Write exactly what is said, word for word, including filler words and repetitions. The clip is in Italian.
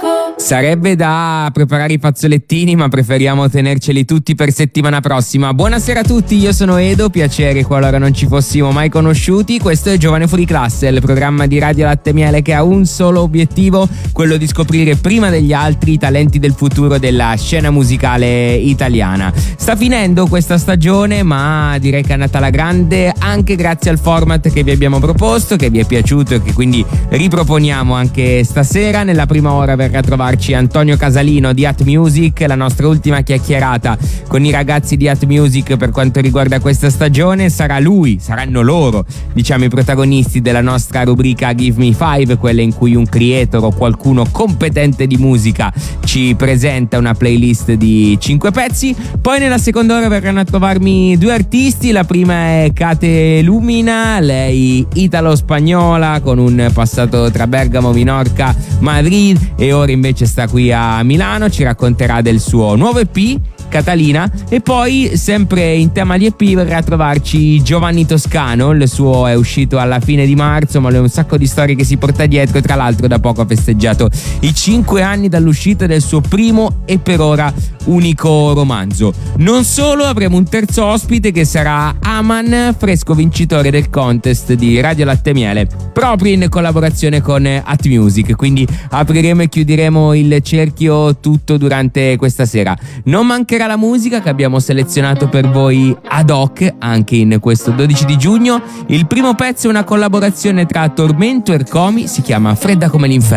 Sarebbe da preparare i fazzolettini, ma preferiamo tenerceli tutti per settimana prossima. Buonasera a tutti, io sono Edo, piacere qualora non ci fossimo mai conosciuti. Questo è Giovane Fuori Classe, il programma di Radio Latte Miele che ha un solo obiettivo, quello di scoprire prima degli altri i talenti del futuro della scena musicale italiana. Sta finendo questa stagione, ma direi che è andata alla grande anche grazie al format che vi abbiamo proposto, che vi è piaciuto e che quindi riproponiamo anche stasera. Nella prima ora verrà a trovarci Antonio Casalino di At Music, la nostra ultima chiacchierata con i ragazzi di At Music per quanto riguarda questa stagione. Sarà lui, saranno loro, diciamo, i protagonisti della nostra rubrica Give Me Five, quella in cui un creator o qualcuno competente di musica ci presenta una playlist di cinque pezzi. Poi nella seconda ora verranno a trovarmi due artisti. La prima è Kate Lumina, lei italo-spagnola con un passato tra Bergamo, Minorca, Madrid, e ora invece sta qui a Milano. Ci racconterà del suo nuovo E P, Catalina. E poi sempre in tema di E P verrà a trovarci Giovanni Toscano. Il suo è uscito alla fine di marzo, ma lui ha un sacco di storie che si porta dietro. Tra l'altro da poco ha festeggiato i cinque anni dall'uscita del suo primo e per ora unico romanzo. Non solo, avremo un terzo ospite che sarà Aman, fresco vincitore del contest di Radio Latte Miele, proprio in collaborazione con At Music. Quindi apriremo e chiuderemo il cerchio tutto durante questa sera. Non mancherà la musica che abbiamo selezionato per voi ad hoc anche in questo dodici di giugno. Il primo pezzo è una collaborazione tra Tormento e Ercomi, si chiama Fredda come l'inferno.